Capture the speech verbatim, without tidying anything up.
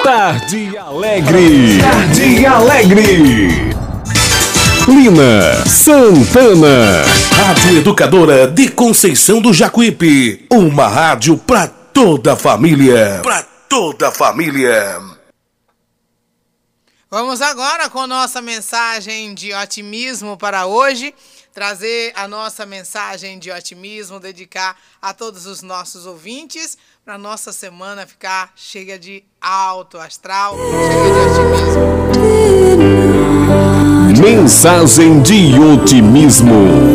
Tarde Alegre. Tarde Alegre. Lina Santana. Rádio Educadora de Conceição do Jacuípe. Uma rádio pra toda a família. Pra toda a família. Vamos agora com nossa mensagem de otimismo para hoje. Trazer a nossa mensagem de otimismo, dedicar a todos os nossos ouvintes, para nossa semana ficar cheia de alto astral, cheia de otimismo. Mensagem de otimismo.